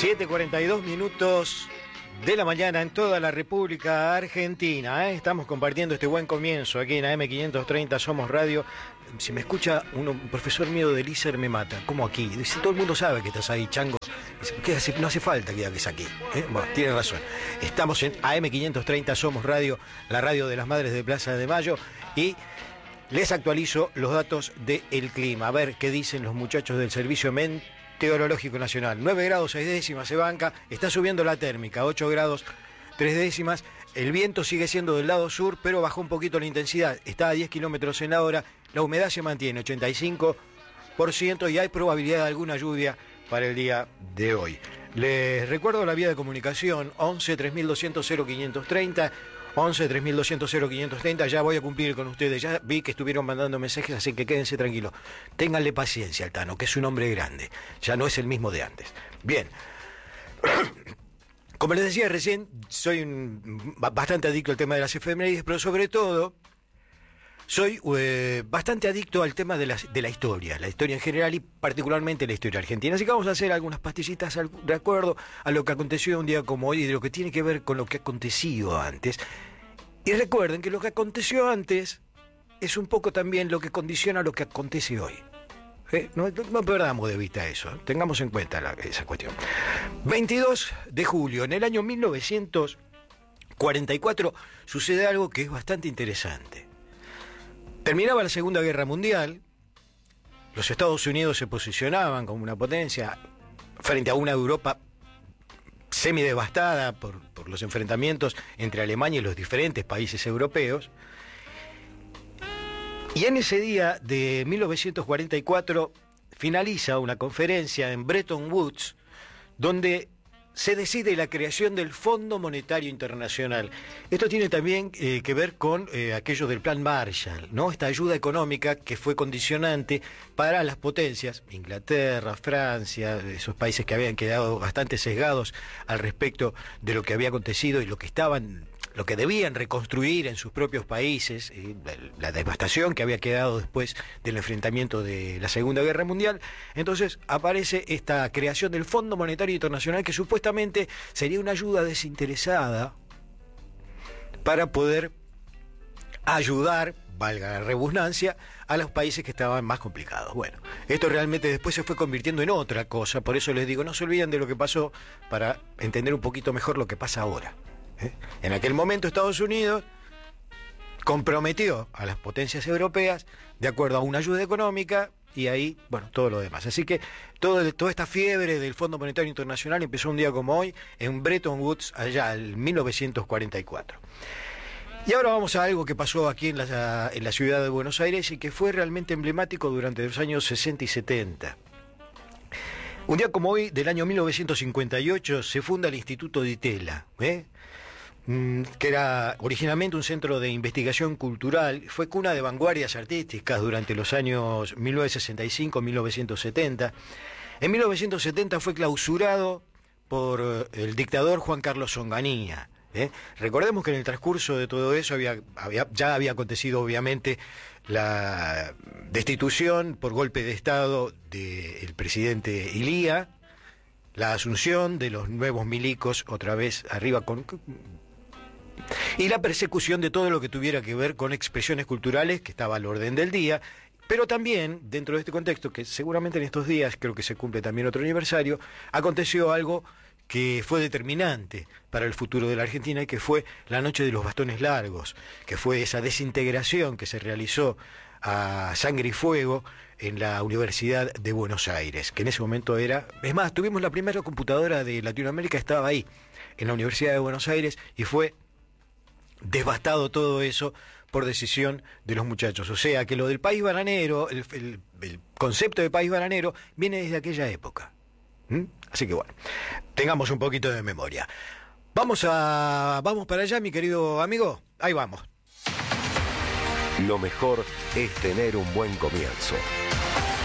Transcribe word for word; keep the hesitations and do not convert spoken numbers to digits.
siete cuarenta y dos minutos de la mañana en toda la República Argentina. ¿eh? Estamos compartiendo este buen comienzo aquí en A M quinientos treinta Somos Radio. Si me escucha uno, un profesor mío del I S E R me mata. ¿Cómo aquí? Dice, todo el mundo sabe que estás ahí, chango. Dice, ¿qué hace? No hace falta que hables aquí. ¿eh? Bueno, tiene razón. Estamos en A M quinientos treinta Somos Radio, la radio de las Madres de Plaza de Mayo, y les actualizo los datos del clima. A ver qué dicen los muchachos del Servicio Meteorológico Nacional. nueve grados seis décimas se banca, está subiendo la térmica, ocho grados tres décimas. El viento sigue siendo del lado sur, pero bajó un poquito la intensidad, está a diez kilómetros en la hora. La humedad se mantiene, ochenta y cinco por ciento, y hay probabilidad de alguna lluvia para el día de hoy. Les recuerdo la vía de comunicación, once tres mil doscientos cero quinientos treinta, once tres mil doscientos cero quinientos treinta. Ya voy a cumplir con ustedes, ya vi que estuvieron mandando mensajes, así que quédense tranquilos. Ténganle paciencia al Tano, que es un hombre grande, ya no es el mismo de antes. Bien, como les decía recién, soy un, bastante adicto al tema de las efemérides, pero sobre todo soy eh, bastante adicto al tema de la, de la historia, la historia en general y particularmente la historia argentina. Así que vamos a hacer algunas pastillitas de acuerdo a lo que aconteció un día como hoy y de lo que tiene que ver con lo que ha acontecido antes. Y recuerden que lo que aconteció antes es un poco también lo que condiciona lo que acontece hoy. ¿Eh? No, no perdamos de vista eso, ¿eh? Tengamos en cuenta la, esa cuestión. veintidós de julio, en el año mil novecientos cuarenta y cuatro, sucede algo que es bastante interesante. Terminaba la Segunda Guerra Mundial, los Estados Unidos se posicionaban como una potencia frente a una Europa semidevastada por, por los enfrentamientos entre Alemania y los diferentes países europeos. Y en ese día de mil novecientos cuarenta y cuatro finaliza una conferencia en Bretton Woods donde se decide la creación del Fondo Monetario Internacional. Esto tiene también eh, que ver con eh, aquello del Plan Marshall, ¿no? Esta ayuda económica que fue condicionante para las potencias, Inglaterra, Francia, esos países que habían quedado bastante sesgados al respecto de lo que había acontecido y lo que estaban, lo que debían reconstruir en sus propios países, eh, la, la devastación que había quedado después del enfrentamiento de la Segunda Guerra Mundial. Entonces aparece esta creación del Fondo Monetario Internacional, que supuestamente sería una ayuda desinteresada para poder ayudar, valga la redundancia, a los países que estaban más complicados. Bueno, esto realmente después se fue convirtiendo en otra cosa, por eso les digo, no se olviden de lo que pasó para entender un poquito mejor lo que pasa ahora. ¿Eh? En aquel momento Estados Unidos comprometió a las potencias europeas de acuerdo a una ayuda económica y ahí, bueno, todo lo demás. Así que todo, toda esta fiebre del Fondo Monetario Internacional empezó un día como hoy en Bretton Woods, allá en mil novecientos cuarenta y cuatro. Y ahora vamos a algo que pasó aquí en la, en la ciudad de Buenos Aires y que fue realmente emblemático durante los años sesenta y setenta. Un día como hoy, del año mil novecientos cincuenta y ocho, se funda el Instituto Di Tella, ¿eh? que era originalmente un centro de investigación cultural, fue cuna de vanguardias artísticas durante los años mil novecientos sesenta y cinco a mil novecientos setenta. En mil novecientos setenta fue clausurado por el dictador Juan Carlos Onganía. ¿eh? Recordemos que en el transcurso de todo eso había, había, ya había acontecido obviamente la destitución por golpe de Estado del presidente Ilía, la asunción de los nuevos milicos otra vez arriba con... y la persecución de todo lo que tuviera que ver con expresiones culturales, que estaba al orden del día, pero también, dentro de este contexto, que seguramente en estos días, creo que se cumple también otro aniversario, aconteció algo que fue determinante para el futuro de la Argentina y que fue la Noche de los Bastones Largos, que fue esa desintegración que se realizó a sangre y fuego en la Universidad de Buenos Aires, que en ese momento era... Es más, tuvimos la primera computadora de Latinoamérica, estaba ahí, en la Universidad de Buenos Aires, y fue devastado todo eso por decisión de los muchachos. O sea, que lo del país bananero, el, el, el concepto de país bananero, viene desde aquella época. ¿Mm? Así que bueno, tengamos un poquito de memoria. Vamos a... Vamos para allá, mi querido amigo. Ahí vamos. Lo mejor es tener un buen comienzo.